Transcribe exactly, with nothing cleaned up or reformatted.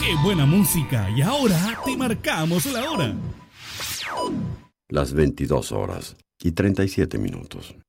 ¡Qué buena música! Y ahora te marcamos la hora. Las veintidós horas y treinta y siete minutos.